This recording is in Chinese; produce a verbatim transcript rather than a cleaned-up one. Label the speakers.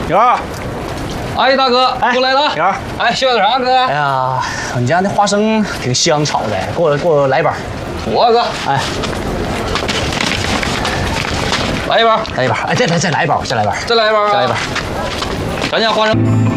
Speaker 1: 有。
Speaker 2: 哎，大哥，
Speaker 1: 哎
Speaker 2: 过来了。
Speaker 1: 有。
Speaker 2: 哎，需要点啥，哥？
Speaker 1: 哎呀，你家那花生挺香炒的，给我给我来一包。
Speaker 2: 我哥，
Speaker 1: 哎，
Speaker 2: 来一包，
Speaker 1: 来一包。哎，再来再来一包，再来一包，
Speaker 2: 再来一包啊，
Speaker 1: 再来一包。
Speaker 2: 咱家花生。